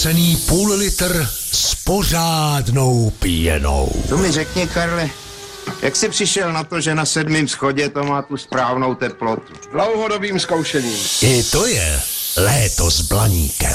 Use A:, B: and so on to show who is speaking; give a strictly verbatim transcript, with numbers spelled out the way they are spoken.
A: cený půl litr s pořádnou pěnou.
B: To mi řekni, Karle, jak jsi přišel na to, že na sedmém schodě to má tu správnou teplotu?
C: Dlouhodobým zkoušením.
A: I to je léto s Blaníkem.